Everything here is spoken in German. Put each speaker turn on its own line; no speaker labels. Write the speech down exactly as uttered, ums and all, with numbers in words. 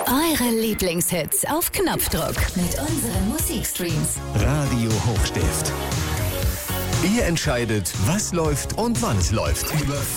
Eure Lieblingshits auf Knopfdruck mit unseren Musikstreams.
Radio Hochstift. Ihr entscheidet, was läuft und wann es läuft. Über